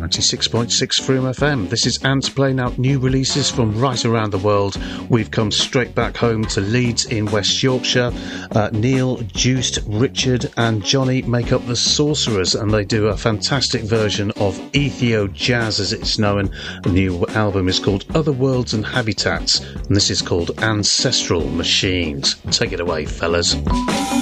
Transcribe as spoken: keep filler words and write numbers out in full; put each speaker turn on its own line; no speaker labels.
ninety-six point six Freedom F M. This is Ants playing out new releases from right around the world. We've come straight back home to Leeds in West Yorkshire. Uh, Neil, Juiced, Richard and Johnny make up the Sorcerers, and they do a fantastic version of Ethio Jazz as it's known. The new album is called Other Worlds and Habitats, and this is called Ancestral Machines. Take it away, fellas.